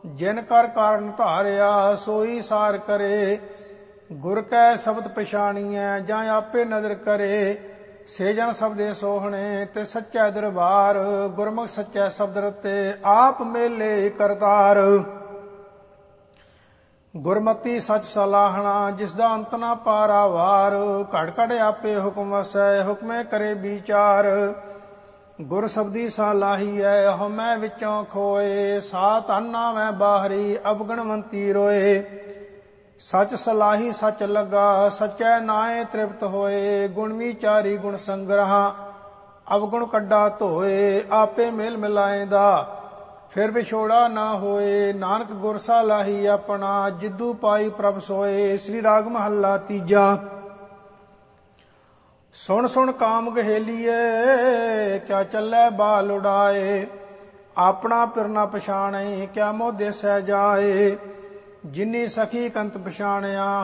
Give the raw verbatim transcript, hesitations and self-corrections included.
ਜਿਨ ਕਰ ਕਾਰਨ ਧਾਰਿਆ ਸੋਈ ਸਾਰ ਕਰੇ। ਗੁਰ ਕੈ ਸ਼ਬਦ ਪਛਾਣੀਐ ਜਾਂ ਆਪੇ ਨਦਰ ਕਰੇ। ਸੇ ਜਨ ਸਬਦੇ ਸੋਹਣੇ ਤੇ ਸੱਚੈ ਦਰਬਾਰ। ਗੁਰਮੁਖ ਸੱਚੈ ਸ਼ਬਦ ਰਤੇ ਆਪ ਮੇਲੇ ਕਰਤਾਰ। ਗੁਰਮਤੀ ਸੱਚ ਸਲਾਹਣਾ ਜਿਸ ਦਾ ਅੰਤ ਨਾ ਪਾਰਾਵਾਰ। ਘੜ ਘੜ ਆਪੇ ਹੁਕਮ ਵਸੈ ਹੁਕਮੇ ਕਰੇ ਵਿਚਾਰ। ਗੁਰ ਸਬਦੀ ਸਲਾਹੀਐ ਹਉਮੈ ਵਿੱਚੋਂ ਖੋਏ। ਸਾ ਧਨ ਨਾਵੈ ਬਾਹਰੀ ਅਵਗਣਵੰਤੀ ਰੋਏ। ਸਚ ਸਲਾਹੀ ਸਚ ਲੱਗਾ ਸਚੈ ਨਾਏ ਤ੍ਰਿਪਤ ਹੋਏ। ਗੁਣ ਵਿਚਾਰੀ ਗੁਣ ਸੰਗ੍ਰਹਾ ਅਵਗੁਣ ਕੱਢਾ ਧੋਏ। ਆਪੇ ਮੇਲ ਮਿਲਾਏਂਦਾ ਫਿਰ ਵਿਛੋੜਾ ਨਾ ਹੋਏ। ਨਾਨਕ ਗੁਰ ਸਲਾਹੀ ਆਪਣਾ ਜਿੱਦੂ ਪਾਈ ਪ੍ਰਭ ਸੋਏ। ਸ੍ਰੀ ਰਾਗ ਮਹੱਲਾ ਤੀਜਾ। ਸੁਣ ਸੁਣ ਕਾਮ ਗਹੇਲੀਏ ਕਿਆ ਚੱਲੈ ਬਾਲ ਉਡਾਏ। ਆਪਣਾ ਪਿਰ ਨਾ ਪਛਾਣੇ ਕਿਆ ਮੋਹ ਦੇਸੈ ਜਾਏ। ਜਿਨੀ ਸਖੀ ਕੰਤ ਪਛਾਣਿਆ